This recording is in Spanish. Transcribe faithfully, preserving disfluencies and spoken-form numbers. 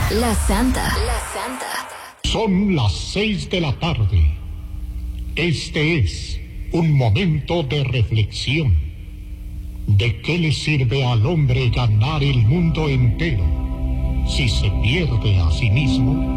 La Santa. La Santa. Son las seis de la tarde. Este es un momento de reflexión. ¿De qué le sirve al hombre ganar el mundo entero si se pierde a sí mismo?